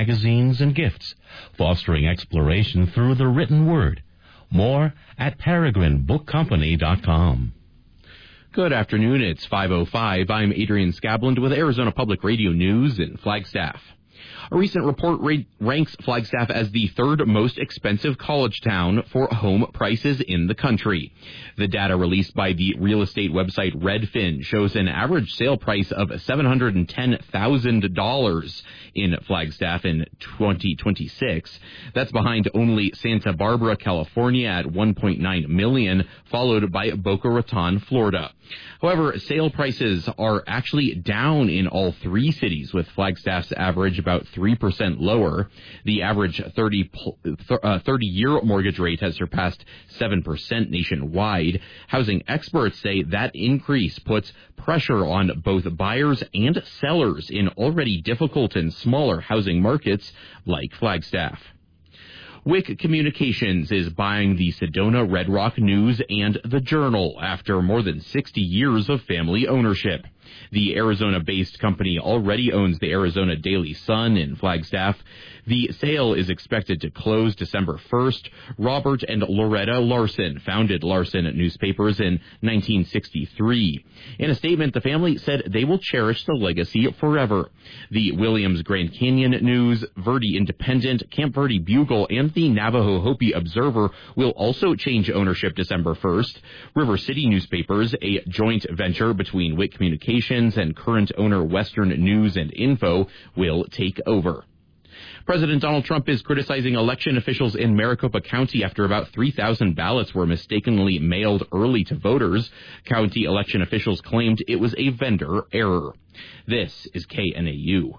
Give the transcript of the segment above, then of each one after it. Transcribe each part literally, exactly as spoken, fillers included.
magazines, and gifts, fostering exploration through the written word. More at peregrine book company dot com. Good afternoon. It's five oh five. I'm Adrian Scabland with Arizona Public Radio News in Flagstaff. A recent report ra- ranks Flagstaff as the third most expensive college town for home prices in the country. The data released by the real estate website Redfin shows an average sale price of seven hundred ten thousand dollars in Flagstaff in twenty twenty-six. That's behind only Santa Barbara, California at one point nine million dollars, followed by Boca Raton, Florida. However, sale prices are actually down in all three cities, with Flagstaff's average about three percent lower. The average thirty-year mortgage rate has surpassed seven percent nationwide. Housing experts say that increase puts pressure on both buyers and sellers in already difficult and smaller housing markets like Flagstaff. Wick Communications is buying the Sedona Red Rock News and the Journal after more than sixty years of family ownership. The Arizona-based company already owns the Arizona Daily Sun in Flagstaff. The sale is expected to close December first. Robert and Loretta Larson founded Larson Newspapers in nineteen sixty-three. In a statement, the family said they will cherish the legacy forever. The Williams Grand Canyon News, Verde Independent, Camp Verde Bugle, and the Navajo Hopi Observer will also change ownership December first. River City Newspapers, a joint venture between Wick Communications and current owner Western News and Info, will take over. President Donald Trump is criticizing election officials in Maricopa County after about three thousand ballots were mistakenly mailed early to voters. County election officials claimed it was a vendor error. This is K N A U.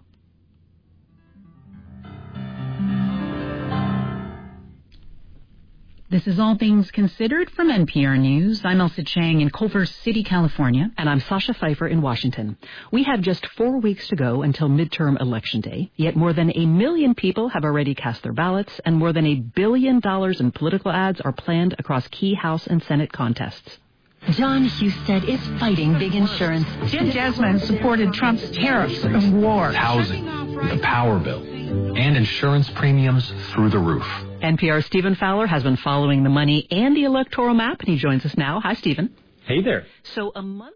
This is All Things Considered from N P R News. I'm Elsa Chang in Culver City, California. And I'm Sasha Pfeiffer in Washington. We have just four weeks to go until midterm election day, yet more than a million people have already cast their ballots, and more than a billion dollars in political ads are planned across key House and Senate contests. John Husted is fighting big insurance. Jim Jasmine supported Trump's tariffs and war. Housing, the power bill, and insurance premiums through the roof. N P R's Stephen Fowler has been following the money and the electoral map, and he joins us now. Hi, Stephen. Hey there. So a month...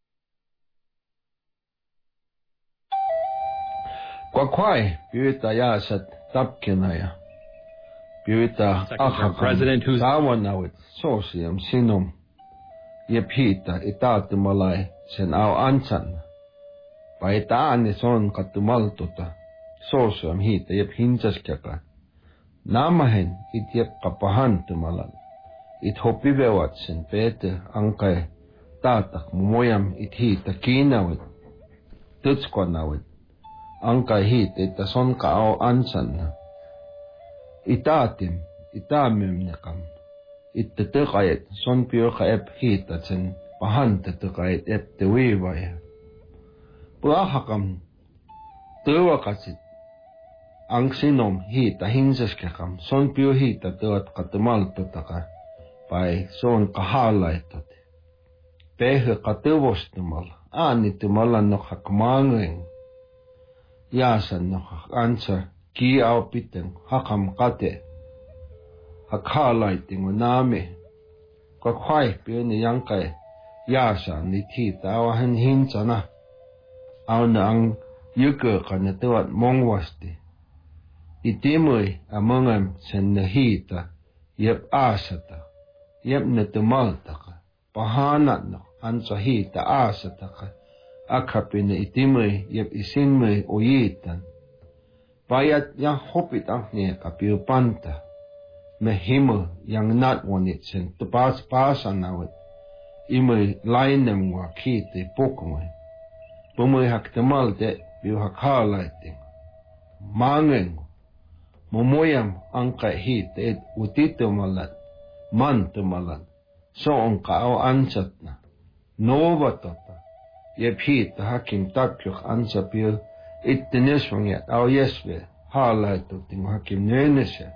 Kwakwai, Buita Yasat, Tapkinaya. Buita Second President who's... Tawanawit, Sosium, Sinum. Yepita, Itatumalai, Sen Au Ansan. Paitaan is on Katumaltuta. Sosium Hita, Yep Hinsaskaka. Namahen it yep kapahantumalan. It hopivewatsen pete ankai tatak moyam it hita kinawit. Tutskwanawit. Ankai hit it son kao ansan. Itatim, itamim nekam. It the tukayet son pure ep hitatsen pahanta tukayet ep the weavaya. Puahakam tuwakasit. Ang sinom hita hinsaskakam son pio hita tuot katumaltutaka pai son kahalaitot. Pehe katuvostumal aanitumalan no hakmangeng. Yasan no ansa ki au piteng hakam kate. Hakhalaiting unami. Kwakwai pio ni yangkay yasan ni hita awahan hinsana. Au na ang yuke kanatuat mongwasti. Itimui amongam sen nahita, yep asata, yep netumaltaka, pahanat no, ansahita asataka, akapin itimui, yep isinmui uyitan. Payat yang hopit ang niya kapiupanta, mehimu yang natwanit sen tupas pasanawit, imui lainem wakiti pukmui, pumui haktimalte biu hakhalaiting, mangeng. Momoyam angka hit et utitumalan, mantumalan, so ang kao ansatna, nova tota, yep hit hakim takyok ansapil, it tiniswang yat, au yeswe, halaitu ting hakim nenesya.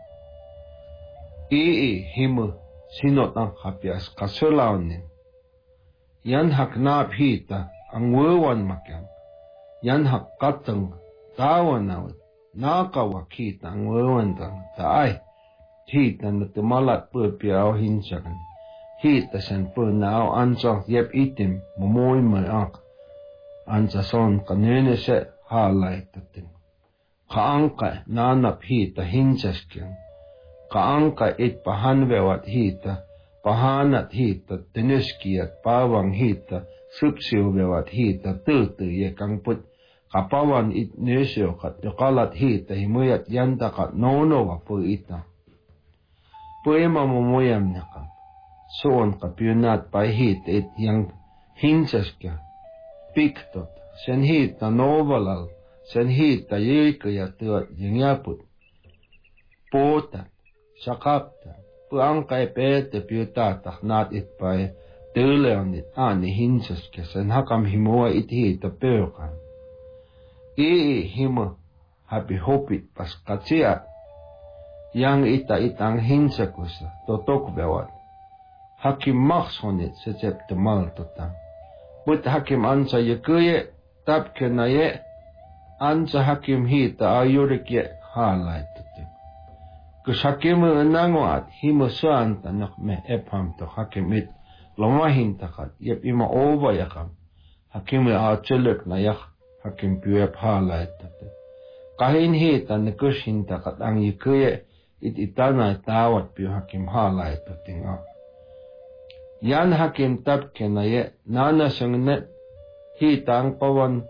Ii himu sinot ang hapias kasulaunin. Yan hak nap hita ang wuwan makyang, yan hak katang tawanawit. nakawak hita ang wawandang taay. Hita na tumalat po piyaw hinsakan. Hita san po naaw ansa yep itim mamoy mayak. Ansa son kanene se halay tatin. Kaangka nanap hita hinsaskyan. Kaangka it pahanwewat hita. Pahanat hita tinuskiyat pawang hita. Supsiwewat hita tutu yekang put. Kapawan it nesyo kat yukalat hita himuyat yanta kat nono wa po ita. Poema mamuyam nakam. Soon kapyunat pa hit it yang hinsas ka. Piktot. Sen hit na novalal. Sen hit na yikaya tuat yang yaput. Potat. Sakapta. Puang kay pete pyutatak nat it pa tuleon it ani hinsas ka. Sen hakam himua it hit na pyokan. Ii himo happy hopit pas katsiat. Yang ita itang hinsakusa totok bewat. Hakim maksonit secep temal totang. But hakim ansa yekuye tapke na ye. Ansa hakim hita ayurik ye halay toting. Kus hakim nangwat himo suan tanak me epham to hakim it lomahin takat yep ima ova yakam. Hakim a chuluk na yak hakim puyep halay toting. Kahin hita nikus hintakat ang yekuye. It itana tawat piu hakim halay tuting a. Yan hakim tapke na ye nana sangnet hitang pawan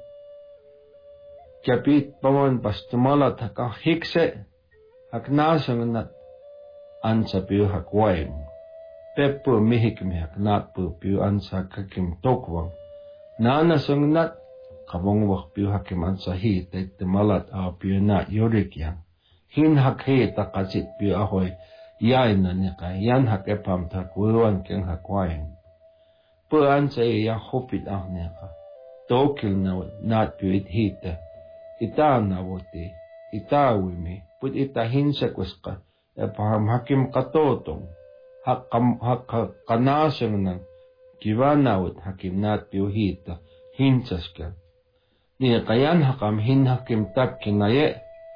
kapit pawan pastumalat haka hikse hakna sangnat ansa piu hakwaim. Peppu mihik mi haknat pu piu ansa hakim tokwang. Nana sangnat kabongwak piu hakim ansa hitek temalat a piu na yorik yang. Hin hak he takasit pi ahoy yain na nika yan hak epam tak wuan keng hak wain. Puan sa iya hopit ah nika. Tokil na nat pi it hita. Ita na wote. Ita wimi. Put ita hinsakus ka. Epam hakim katotong. Hak, hak, hak kanasang ng kiwanawit hakim nat pi hita. Hinsas ka. Niya kayan hakam hin hakim tap kinaye.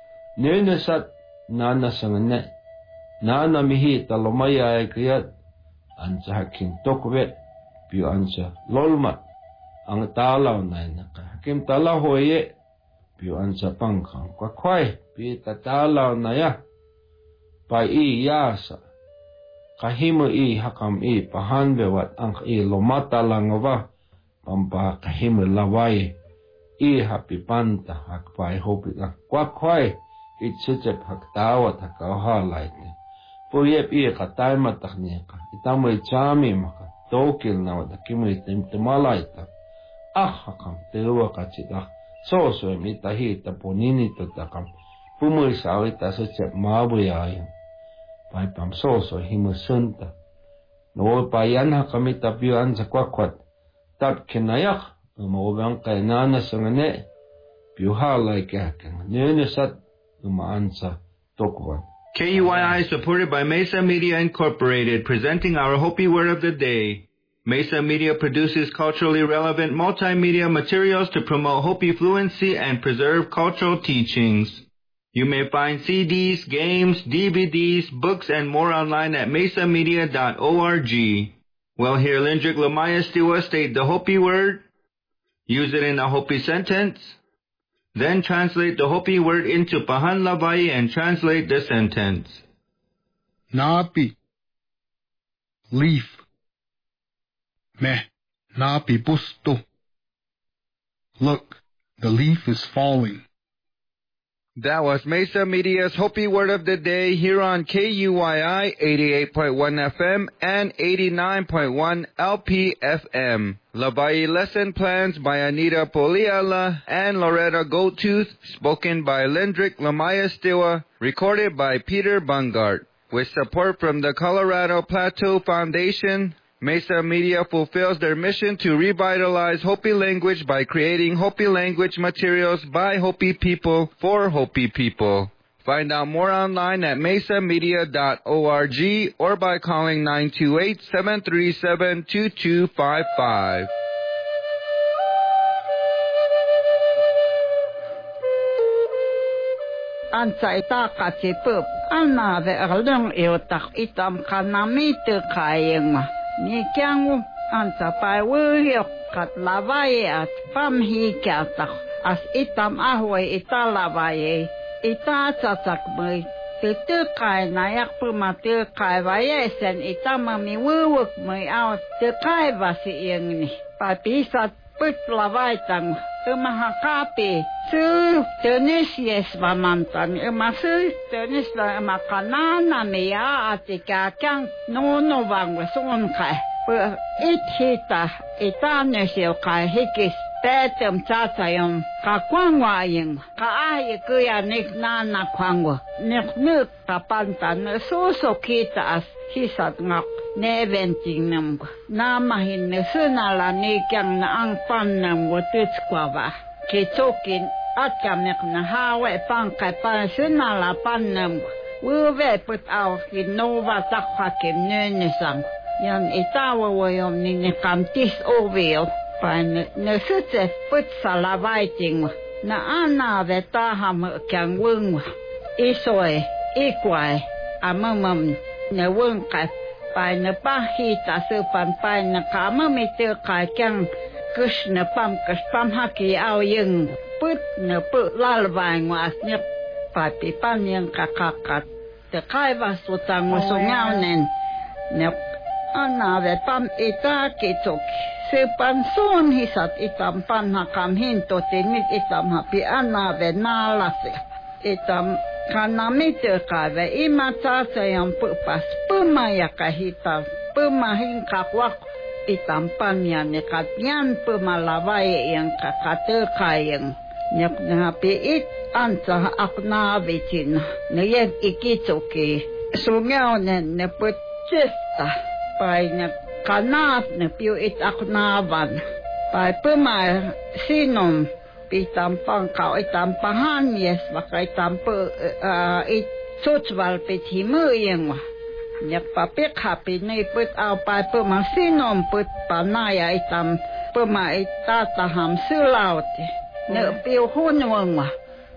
Nenasat nana sangane nana mihi talomaya kayat ansa hakim tokwe piu ansa lolmat ang talaw na naka hakim talaw hoye piu ansa pangkang kwakway piu tatalaw na ya pa i yasa kahimo i hakam i pahanbewat ang i lomata langova pampa kahimo laway i happy panta hakpay hopi na kwakway it sejep hak tawat hak halay ne. Puyep iya katay matak niya ka. Itamoy chami maka. Tokil na wad hakimoy temtemalay ta. Ah hakam tewa kachita. Soso em itahita ponini totakam. Pumoy sawita sejep mabuyayang. Paipam soso himo sunta. No payan hakamita piuan sa kwakwat. Tap kinayak. Umawang kay nana sangane. Piu halay kakang. Nenasat umaansa tokwan. K U I I supported by Mesa Media Incorporated, presenting our Hopi Word of the Day. Mesa Media produces culturally relevant multimedia materials to promote Hopi fluency and preserve cultural teachings. You may find C Ds, games, D V Ds, books, and more online at mesa media dot org. Well, here Lindrick Lamaya Stiwa state the Hopi word, use it in a Hopi sentence, then translate the Hopi word into Pahan Lavai and translate the sentence. Napi. Leaf. Meh. Napi busto. Look, the leaf is falling. That was Mesa Media's Hopi Word of the Day here on K U I I eighty-eight point one F M and eighty-nine point one L P F M. Lavai lesson plans by Anita Poliala and Loretta Goldtooth, spoken by Lindrick Lamaya Stiwa, recorded by Peter Bungart. With support from the Colorado Plateau Foundation, Mesa Media fulfills their mission to revitalize Hopi language by creating Hopi language materials by Hopi people for Hopi people. Find out more online at mesa media dot org or by calling nine two eight, seven three seven, two two five five. ansa itakatsi pup anna ve ardung eutak itam kanamitu kayengma ni kyangu ansa pai wuhiok kat lavai at pam hikiatak as itam ahway italavaye itatsatak mui tutu kai nayak pumatu kai vayesen itamami wuwuk mui out tu kai vasi yengni papisat put lavai tang umahakapi su tenis yes vamantan umasu tenis la umakanana miya atikakyang nono vangwa sun kai pu ithita itanesyo kai hikis Petem tsatsayon ka kwangwayeng ka aye kuya nik nana kwangwa nik nuk tapanta na suso kita as hisat ngak ne eventing nam namahin ne sunala nikyang na ang pannam watuts kwaba kitokin atyamek na hawe pangkay pa sunala pannam wuve put aw kinova takha kim nenesang yan itawa wayom ni nekamtis oveo Pan nesutse put salavaiting na ana veta ham kyang wung isoe ikwai amamam ne wung ka pa na pahita su pan pa na kama mitu ka kyang kushna pam kaspam haki au yung put na put lalvai ngas ne pa pi pan yang kakakat te kai vasutang musungau nen ne ana vet pam ita kitok Sepan son hisat itam panhakam hinto timit itam hapi ana ve nalase itam kanamite kave imatasa yang pupas pemaya kahita pemahin kakwak itam panya nekatyan pemalawai yang kakate kayeng nyak hapi it ansa akna vicin neyek ikitoke sungyaw nen neput cesta painak kanat na piu it aknavan pai pema sinom pitam pangkau itam pahan yes baka itam pe it sotswal petimu yang wa nyak papik hapi nei put au pai pema sinom put panaya itam pema itataham sulaut ne piu hunwang wa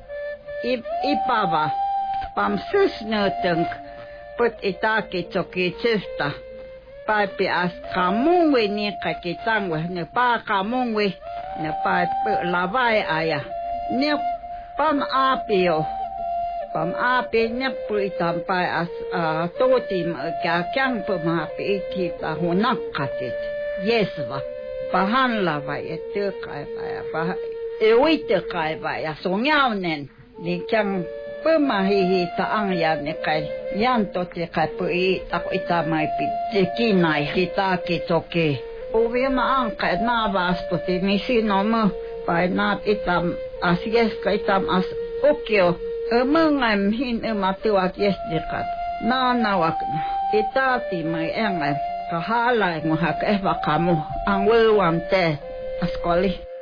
ip ipava pam sus ne teng put itaki choki chesta Pai pi as kamung we ni kakitang we ne pa kamung we ne pa lavai aya ne pam apio pam api ne pu itam pai as totim ka kyang pu ma pi ti ta honak katit yesva pahan lavai et kai pai pa e wit kai pai songyao nen ni kyang pemahihi taang yan ne kai yan to te kai pui tak itamai pi tekinai kita kitoke uvi ma ang kai na vas to te misi no mo pai na itam asies kai itam as okyo emangam hin ematuak yes dekat na nawak itati mai engai kahala mo hak eh bakamu ang wewam te askoli